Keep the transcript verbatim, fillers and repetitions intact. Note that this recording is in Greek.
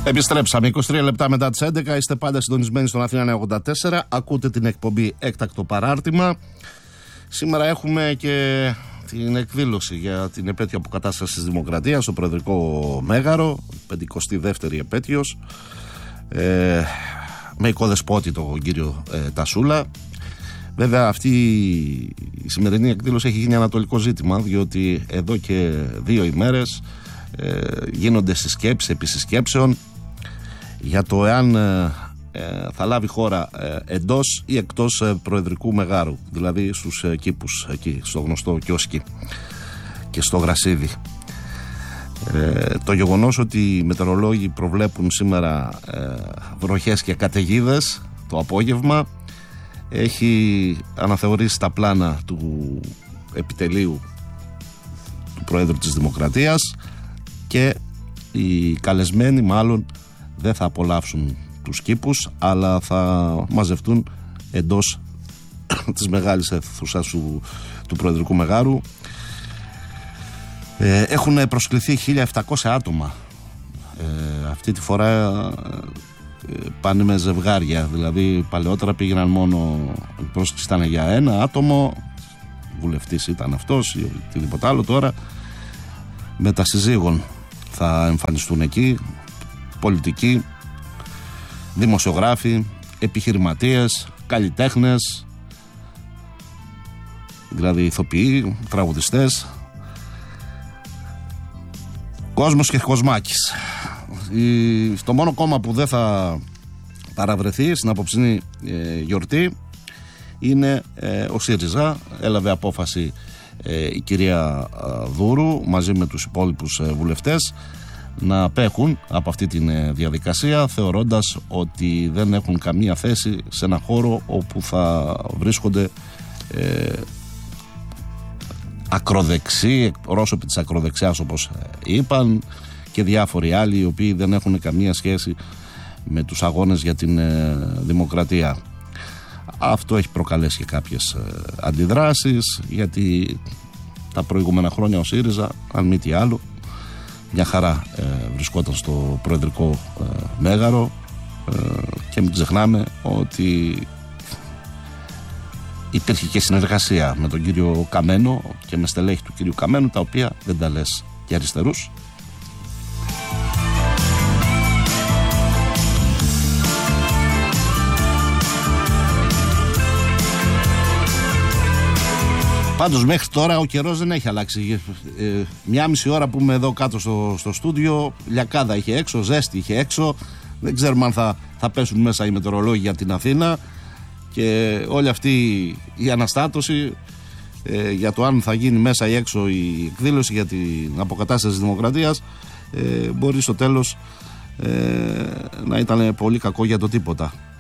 Επιστρέψαμε είκοσι τρία λεπτά μετά τις έντεκα. Είστε πάντα συντονισμένοι στον Αθήνα ογδόντα τέσσερα. Ακούτε την εκπομπή Έκτακτο Παράρτημα. Σήμερα έχουμε και την εκδήλωση για την επέτειο αποκατάστασης της Δημοκρατίας στο Προεδρικό Μέγαρο, πενηκοστή δεύτερη επέτειος, ε, με οικοδεσπότη τον κύριο ε, Τασούλα. Βέβαια αυτή η σημερινή εκδήλωση έχει γίνει ανατολικό ζήτημα, διότι εδώ και δύο ημέρες ε, γίνονται συσκέψεις επί συσκέψεων για το εάν ε, ε, θα λάβει χώρα ε, εντός ή εκτός ε, Προεδρικού Μεγάρου, δηλαδή στους ε, κήπους εκεί, στο γνωστό κιόσκι και στο γρασίδι. Ε, το γεγονός ότι οι μετεωρολόγοι προβλέπουν σήμερα ε, βροχές και καταιγίδες το απόγευμα έχει αναθεωρήσει τα πλάνα του επιτελείου του Προέδρου της Δημοκρατίας και οι καλεσμένοι μάλλον δεν θα απολαύσουν τους κήπους, αλλά θα μαζευτούν εντός της μεγάλης αίθουσας του, του Προεδρικού Μεγάρου. Ε, έχουν προσκληθεί χίλια επτακόσια άτομα. Ε, αυτή τη φορά ε, πάνε με ζευγάρια, δηλαδή παλαιότερα πήγαιναν μόνο, η πρόσκληση ήταν για ένα άτομο, βουλευτής ήταν αυτός ή οτιδήποτε άλλο. Τώρα με τα συζύγων θα εμφανιστούν εκεί πολιτικοί, δημοσιογράφοι, επιχειρηματίες, καλλιτέχνες, δηλαδή ηθοποιοί, τραγουδιστές, κόσμος και κοσμάκης. Το μόνο κόμμα που δεν θα παραβρεθεί στην απόψινή ε, γιορτή είναι ε, ο ΣΥΡΙΖΑ. Έλαβε απόφαση ε, η κυρία Δούρου μαζί με τους υπόλοιπους ε, βουλευτές να απέχουν από αυτή τη ε, διαδικασία, θεωρώντας ότι δεν έχουν καμία θέση σε ένα χώρο όπου θα βρίσκονται ε, ακροδεξιοί, πρόσωποι της ακροδεξιάς όπως είπαν, και διάφοροι άλλοι οι οποίοι δεν έχουν καμία σχέση με τους αγώνες για την ε, δημοκρατία. Αυτό έχει προκαλέσει και κάποιες ε, αντιδράσεις, γιατί τα προηγούμενα χρόνια ο ΣΥΡΙΖΑ, αν μη τι άλλο, μια χαρά ε, βρισκόταν στο Προεδρικό ε, Μέγαρο, ε, και μην ξεχνάμε ότι υπήρχε και συνεργασία με τον κύριο Καμένο και με στελέχη του κύριου Καμένου, τα οποία δεν τα λες και αριστερούς. Πάντως μέχρι τώρα ο καιρός δεν έχει αλλάξει. Ε, μια μισή ώρα που είμαι εδώ κάτω στο, στο στούντιο, λιακάδα είχε έξω, ζέστη είχε έξω. Δεν ξέρουμε αν θα, θα πέσουν μέσα οι μετεωρολόγοι για την Αθήνα. Και όλη αυτή η αναστάτωση ε, για το αν θα γίνει μέσα ή έξω η εκδήλωση για την αποκατάσταση της δημοκρατίας ε, μπορεί στο τέλος ε, να ήταν πολύ κακό για το τίποτα.